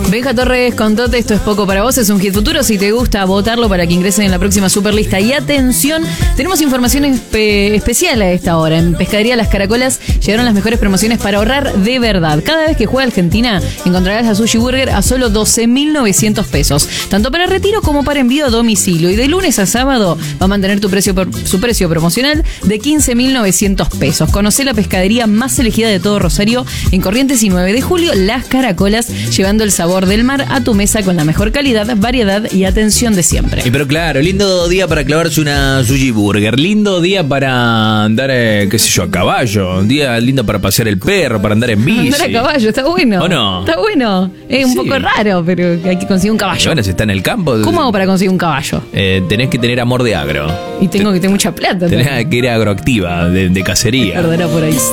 Benja Torres con Tote, esto es poco para vos, es un hit futuro. Si te gusta, votarlo para que ingresen en la próxima Superlista. Y atención, tenemos información especial a esta hora. En Pescadería Las Caracolas llegaron las mejores promociones para ahorrar de verdad. Cada vez que juega Argentina, encontrarás la Sushi Burger a solo 12.900 pesos. Tanto para retiro como para envío a domicilio. Y de lunes a sábado va a mantener su precio promocional de 15.900 pesos. Conocé la pescadería más elegida de todo Rosario en Corrientes y 9 de julio, Las Caracolas, llevando el sabor del mar a tu mesa con la mejor calidad, variedad y atención de siempre. Pero claro, lindo día para clavarse una Sushi Burger, lindo día para andar, qué sé yo, a caballo, un día lindo para pasear el perro, para andar en bici. Andar a caballo, está bueno. ¿O no? Está bueno. Es un poco raro, pero hay que conseguir un caballo. Bueno, si está en el campo. ¿Cómo hago para conseguir un caballo? Tenés que tener amor de agro. Y tengo que tener mucha plata. Tenés que ir agroactiva, de cacería. Perdona por ahí.